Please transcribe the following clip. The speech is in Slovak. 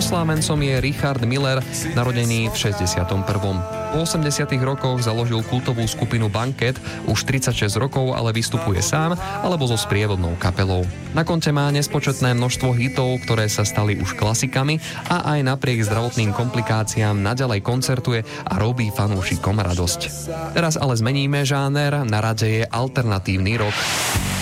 Oslávencom je Richard Miller, narodený v 61. Po 80. rokoch založil kultovú skupinu Banket, už 36 rokov ale vystupuje sám alebo so sprievodnou kapelou. Na konte má nespočetné množstvo hitov, ktoré sa stali už klasikami a aj napriek zdravotným komplikáciám naďalej koncertuje a robí fanúšikom radosť. Teraz ale zmeníme žáner, na rade je alternatívny rock.